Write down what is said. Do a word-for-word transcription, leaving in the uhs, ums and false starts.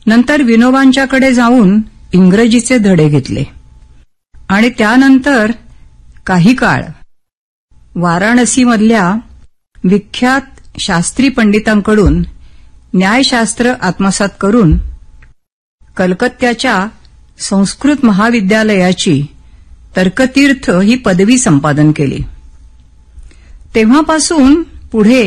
नंतर विनोबांच्याकडे जाऊन इंग्रजीचे धडे घेतले आणि त्यानंतर काही काळ वाराणसीमधल्या विख्यात शास्त्री पंडितांकडून न्यायशास्त्र आत्मसात करून कलकत्त्याच्या संस्कृत महाविद्यालयाची तर्कतीर्थ ही पदवी संपादन केली. तेव्हापासून पुढे